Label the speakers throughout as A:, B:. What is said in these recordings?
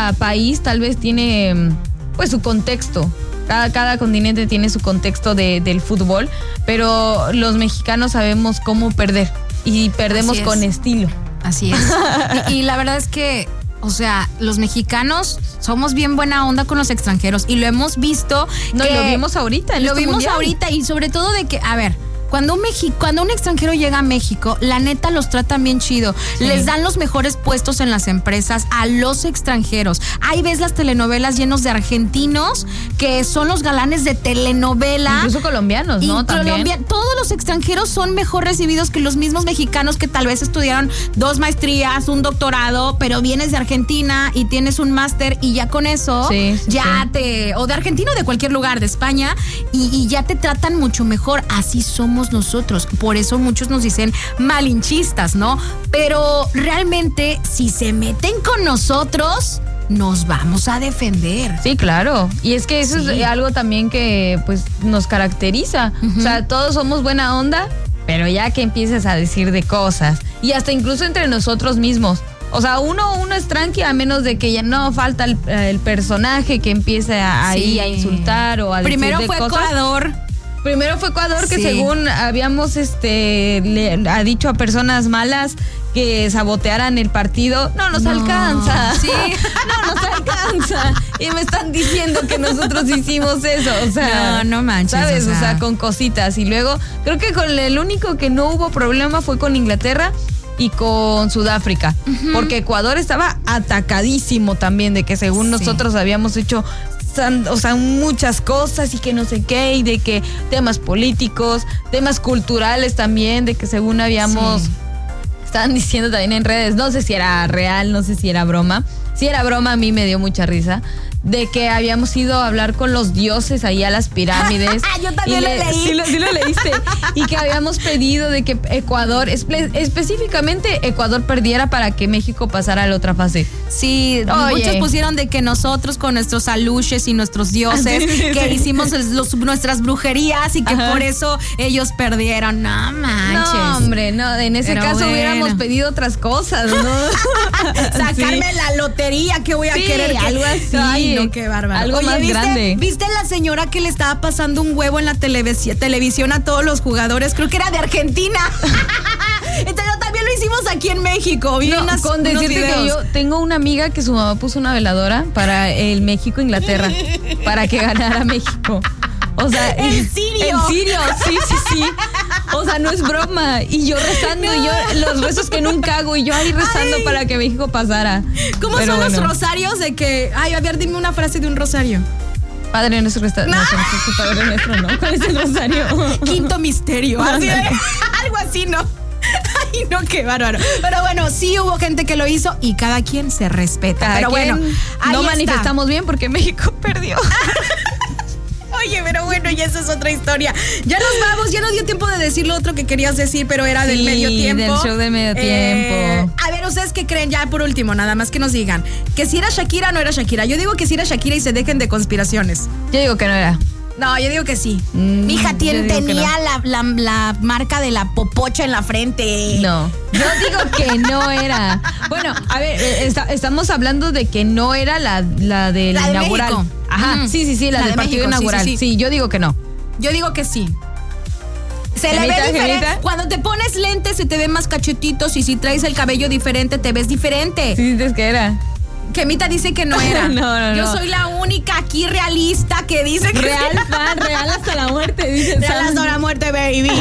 A: cada país tal vez tiene pues su contexto. Cada continente tiene su contexto del fútbol, pero los mexicanos sabemos cómo perder y perdemos con estilo.
B: Así es. Y la verdad es que, o sea, los mexicanos somos bien buena onda con los extranjeros y lo hemos visto.
A: No, lo vimos ahorita.
B: Lo vimos ahorita y sobre todo de que, a ver, cuando un extranjero llega a México, la neta los tratan bien chido. Sí. Les dan los mejores puestos en las empresas a los extranjeros. Ahí ves las telenovelas llenos de argentinos que son los galanes de telenovela.
A: Incluso colombianos, ¿no? También.
B: Todos los extranjeros son mejor recibidos que los mismos mexicanos que tal vez estudiaron 2 maestrías, un doctorado, pero vienes de Argentina y tienes un máster y ya con eso o de Argentina o de cualquier lugar de España y ya te tratan mucho mejor. Así somos nosotros, por eso muchos nos dicen malinchistas, ¿no? Pero realmente si se meten con nosotros nos vamos a defender.
A: Sí, claro, y es que eso es algo también que pues nos caracteriza. O sea, todos somos buena onda, pero ya que empieces a decir de cosas y hasta incluso entre nosotros mismos. O sea, uno es tranqui a menos de que ya no falta el personaje que empiece ahí a insultar o a decir de cosas. Primero fue Ecuador, que según habíamos le ha dicho a personas malas que sabotearan el partido. No nos alcanza. Sí. No nos alcanza. Y me están diciendo que nosotros hicimos eso. O sea,
B: no manches.
A: ¿Sabes? O sea, con cositas. Y luego, creo que con el único que no hubo problema fue con Inglaterra y con Sudáfrica. Porque Ecuador estaba atacadísimo también de que según nosotros habíamos hecho muchas cosas y que no sé qué, y de que temas políticos, temas culturales también, de que según habíamos, estaban diciendo también en redes, no sé si era real, no sé si era broma. Si era broma, a mí me dio mucha risa, de que habíamos ido a hablar con los dioses ahí a las pirámides.
B: Yo también lo leí.
A: Sí lo leíste. Y que habíamos pedido de que Ecuador, específicamente Ecuador perdiera para que México pasara a la otra fase.
B: Sí, muchos pusieron de que nosotros con nuestros aluches y nuestros dioses, que hicimos nuestras brujerías y que por eso ellos perdieron. No manches.
A: No, hombre, no, en ese caso hubiéramos pedido otras cosas, ¿no?
B: Sacarme la lotería que voy a querer.
A: Algo así.
B: Ay, no, qué bárbaro.
A: Algo más grande.
B: ¿Viste la señora que le estaba pasando un huevo en la televisión a todos los jugadores? Creo que era de Argentina. Entonces también lo hicimos aquí en México.
A: Con decirte que yo tengo una amiga que su mamá puso una veladora para el México-Inglaterra, para que ganara México. O sea,
B: ¿En serio?
A: Sí. O sea, no es broma. Y yo rezando, y yo los rezos que nunca hago, y yo ahí rezando para que México pasara.
B: ¿Cómo son los rosarios de que, a ver, dime una frase de un rosario?
A: Padre nuestro que está... No, Padre nuestro, ¿no? ¿Cuál es el rosario?
B: Quinto misterio. Algo así, ¿no? Ay, no, qué bárbaro. Pero bueno, sí hubo gente que lo hizo y cada quien se respeta. Pero bueno,
A: no manifestamos bien porque México perdió.
B: Oye, pero bueno, y esa es otra historia. Ya nos vamos, ya no dio tiempo de decir lo otro que querías decir, pero era del medio tiempo.
A: Del show de medio tiempo.
B: A ver, ¿ustedes qué creen? Ya por último, nada más que nos digan que si era Shakira o no era Shakira. Yo digo que si era Shakira y se dejen de conspiraciones.
A: Yo digo que no era.
B: No, yo digo que sí. Mi hija tenía la marca de la popocha en la frente.
A: No, yo digo que no era. Bueno, a ver, estamos hablando de que no era la del inaugural.
B: México.
A: Ajá, sí, la del partido
B: México,
A: inaugural. Sí, yo digo que no.
B: Yo digo que sí. Se le ve diferente. Cuando te pones lentes se te ven más cachetitos y si traes el cabello diferente te ves diferente.
A: Sí, dices que era.
B: Kemita dice que no era.
A: No.
B: Yo soy la única aquí realista que dice que
A: real fan, real hasta la muerte, dice Sam.
B: Real hasta la muerte, baby.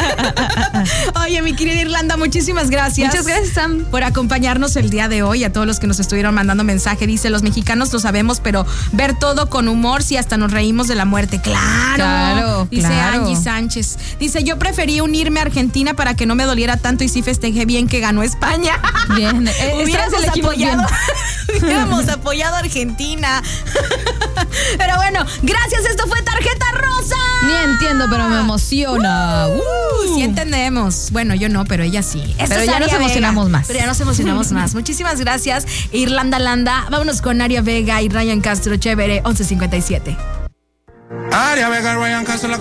B: Oye, mi querida Irlanda, muchísimas gracias.
A: Muchas gracias, Sam,
B: por acompañarnos el día de hoy. A todos los que nos estuvieron mandando mensaje. Dice, los mexicanos lo sabemos, pero ver todo con humor, sí, hasta nos reímos de la muerte. Claro. Dice Angie Sánchez. Dice, yo preferí unirme a Argentina para que no me doliera tanto y sí festejé bien que ganó España.
A: Bien.
B: Hubiéramos apoyado a Argentina. Pero bueno, gracias. Esto fue Tarjeta Rosa.
A: Ni entiendo, pero me emociona.
B: Sí entendemos. Bueno, yo no, pero ella sí.
A: Pero ya nos emocionamos más.
B: Pero ya nos emocionamos más. Muchísimas gracias, Irlanda Landa. Vámonos con Aria Vega y Ryan Castro. Chévere, 11:57.
C: Aria Vega, Ryan Castro.